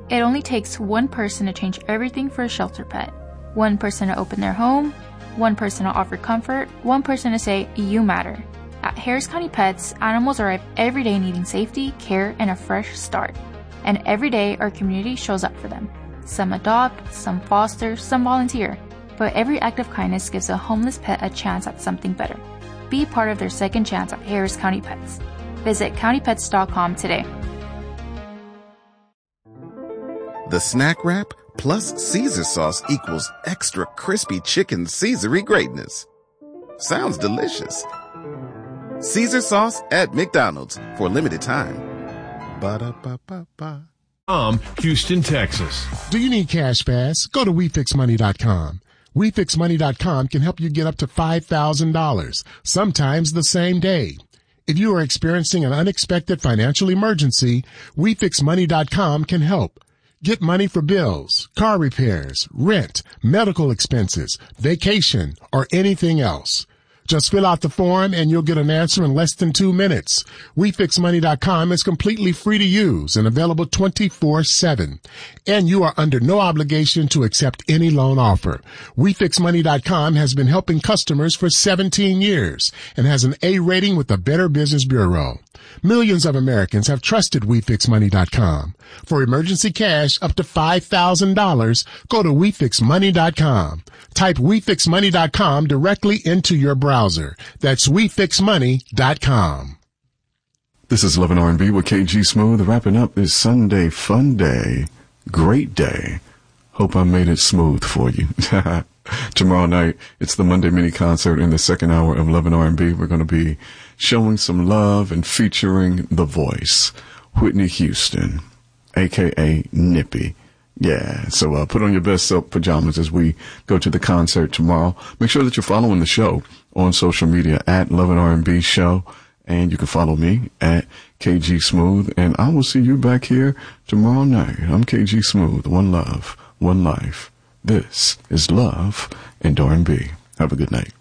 It only takes one person to change everything for a shelter pet. One person to open their home, one person to offer comfort, one person to say, you matter. At Harris County Pets, animals arrive every day needing safety, care, and a fresh start. And every day, our community shows up for them. Some adopt, some foster, some volunteer. But every act of kindness gives a homeless pet a chance at something better. Be part of their second chance at Harris County Pets. Visit countypets.com today. The Snack Wrap plus Caesar sauce equals extra crispy chicken Caesary greatness. Sounds delicious. Caesar sauce at McDonald's for a limited time. Ba-da-ba-ba-ba. Houston, Texas. Do you need cash fast? Go to WeFixMoney.com. WeFixMoney.com can help you get up to $5,000, sometimes the same day. If you are experiencing an unexpected financial emergency, WeFixMoney.com can help. Get money for bills, car repairs, rent, medical expenses, vacation, or anything else. Just fill out the form and you'll get an answer in less than 2 minutes. WeFixMoney.com is completely free to use and available 24/7. And you are under no obligation to accept any loan offer. WeFixMoney.com has been helping customers for 17 years and has an A rating with the Better Business Bureau. Millions of Americans have trusted WeFixMoney.com. For emergency cash up to $5,000, go to WeFixMoney.com. Type WeFixMoney.com directly into your browser. That's WeFixMoney.com. This is Love and R&B with KG Smooth. Wrapping up this Sunday fun day. Great day. Hope I made it smooth for you. Tomorrow night, it's the Monday mini concert in the second hour of Love and R&B. We're going to be showing some love and featuring The Voice, Whitney Houston, a.k.a. Nippy. Yeah, so put on your best silk pajamas as we go to the concert tomorrow. Make sure that you're following the show on social media at Love and R&B Show, and you can follow me at KG Smooth, and I will see you back here tomorrow night. I'm KG Smooth. One love, one life. This is Love and R&B. Have a good night.